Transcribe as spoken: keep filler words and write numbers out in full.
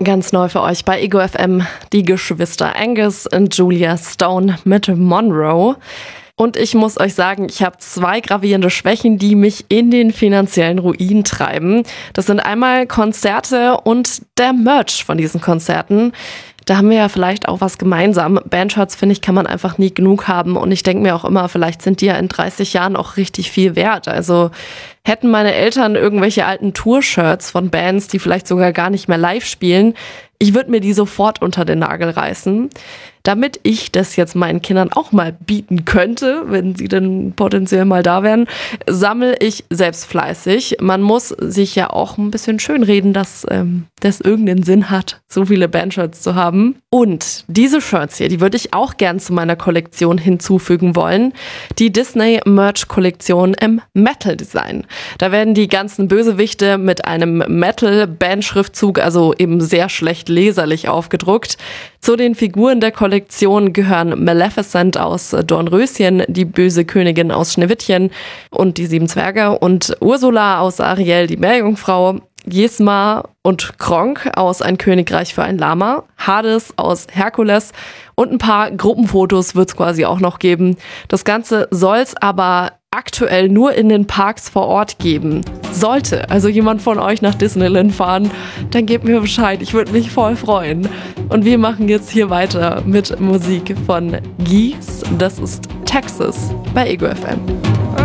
Ganz neu für euch bei Ego F M, die Geschwister Angus und Julia Stone mit Monroe. Und ich muss euch sagen, ich habe zwei gravierende Schwächen, die mich in den finanziellen Ruin treiben. Das sind einmal Konzerte und der Merch von diesen Konzerten. Da haben wir ja vielleicht auch was gemeinsam. Bandshirts, finde ich, kann man einfach nie genug haben. Und ich denke mir auch immer, vielleicht sind die ja in dreißig Jahren auch richtig viel wert. Also hätten meine Eltern irgendwelche alten Tour-Shirts von Bands, die vielleicht sogar gar nicht mehr live spielen, ich würde mir die sofort unter den Nagel reißen. Damit ich das jetzt meinen Kindern auch mal bieten könnte, wenn sie denn potenziell mal da wären, sammle ich selbst fleißig. Man muss sich ja auch ein bisschen schönreden, dass ähm, das irgendeinen Sinn hat, so viele Bandshirts zu haben. Und diese Shirts hier, die würde ich auch gern zu meiner Kollektion hinzufügen wollen. Die Disney-Merch-Kollektion im Metal-Design. Da werden die ganzen Bösewichte mit einem Metal-Band-Schriftzug, also eben sehr schlecht leserlich aufgedruckt. Zu den Figuren der Kollektion gehören Maleficent aus Dornröschen, die böse Königin aus Schneewittchen und die sieben Zwerge und Ursula aus Ariel, die Meerjungfrau, Jesma und Kronk aus Ein Königreich für ein Lama, Hades aus Herkules und ein paar Gruppenfotos wird es quasi auch noch geben. Das Ganze soll es aber aktuell nur in den Parks vor Ort geben. Sollte also jemand von euch nach Disneyland fahren, dann gebt mir Bescheid, ich würde mich voll freuen. Und wir machen jetzt hier weiter mit Musik von Geese. Das ist Texas bei Ego F M.